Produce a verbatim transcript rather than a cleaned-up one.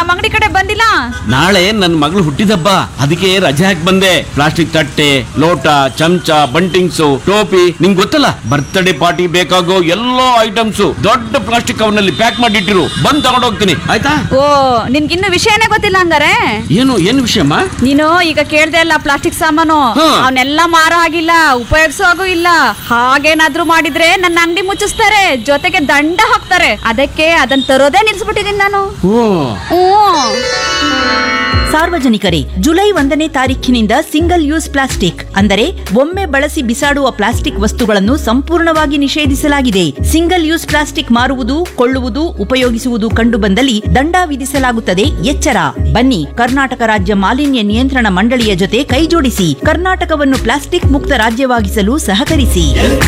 ನಮ್ಮ ಅಂಗಡಿ ಕಡೆ ಬಂದಿಲ್ಲ? ನಾಳೆ ನನ್ನ ಮಗಳು ಹುಟ್ಟಿದಬ್ಬ, ಅದಕ್ಕೆ ರಜೆ ಹಾಕಿ ಬಂದೆ. ಪ್ಲಾಸ್ಟಿಕ್ ತಟ್ಟೆ, ಲೋಟ, ಚಮಚ, ಬಂಟಿಂಗ್ಸು, ಟೋಪಿ, ನಿಂಗ್ ಗೊತ್ತಲ್ಲ ಬರ್ತ್ಡೇ ಪಾರ್ಟಿ ಬೇಕಾಗೋ ಎಲ್ಲಾ ಐಟಮ್ಸ್ ದೊಡ್ಡ ಪ್ಲಾಸ್ಟಿಕ್ ಕವರ್ನಲ್ಲಿ ಪ್ಯಾಕ್ ಮಾಡಿಟ್ಟಿರು, ಬಂದ್ ತಗೊಂಡ್ ಹೋಗ್ತೀನಿ ಆಯ್ತಾ? ಓ, ನಿನ್ಗಿನ್ನು ವಿಷಯನೇ ಗೊತ್ತಿಲ್ಲ ಹಂಗಾರೆ. ಏನು ಏನು ವಿಷಯಮ್ಮ? ನೀನು ಈಗ ಕೇಳ್ದೆ ಅಲ್ಲ ಪ್ಲಾಸ್ಟಿಕ್ ಸಾಮಾನು, ಅವನ್ನೆಲ್ಲ ಮಾರೋ ಆಗಿಲ್ಲ, ಉಪಯೋಗಿಸೋ ಹಾಗೂ ಇಲ್ಲ. ಹಾಗೇನಾದ್ರೂ ಮಾಡಿದ್ರೆ ನನ್ನ ಅಂಗಡಿ ಮುಚ್ಚಿಸ್ತಾರೆ, ಜೊತೆಗೆ ದಂಡ ಹಾಕ್ತಾರೆ. ಅದಕ್ಕೆ ಅದನ್ನ ತರೋದೇ ನಿಲ್ಸ್ಬಿಟ್ಟಿದೀನಿ ನಾನು. ಓ ಹ್ಮ್. ಸಾರ್ವಜನಿಕರೇ, ಜುಲೈ ಒಂದನೇ ತಾರೀಖಿನಿಂದ ಸಿಂಗಲ್ ಯೂಸ್ ಪ್ಲಾಸ್ಟಿಕ್ ಅಂದರೆ ಒಮ್ಮೆ ಬಳಸಿ ಬಿಸಾಡುವ ಪ್ಲಾಸ್ಟಿಕ್ ವಸ್ತುಗಳನ್ನು ಸಂಪೂರ್ಣವಾಗಿ ನಿಷೇಧಿಸಲಾಗಿದೆ. ಸಿಂಗಲ್ ಯೂಸ್ ಪ್ಲಾಸ್ಟಿಕ್ ಮಾರುವುದು, ಕೊಳ್ಳುವುದು, ಉಪಯೋಗಿಸುವುದು ಕಂಡುಬಂದಲ್ಲಿ ದಂಡ ವಿಧಿಸಲಾಗುತ್ತದೆ. ಎಚ್ಚರ! ಬನ್ನಿ, ಕರ್ನಾಟಕ ರಾಜ್ಯ ಮಾಲಿನ್ಯ ನಿಯಂತ್ರಣ ಮಂಡಳಿಯ ಜೊತೆ ಕೈಜೋಡಿಸಿ ಕರ್ನಾಟಕವನ್ನು ಪ್ಲಾಸ್ಟಿಕ್ ಮುಕ್ತ ರಾಜ್ಯವಾಗಿಸಲು ಸಹಕರಿಸಿ.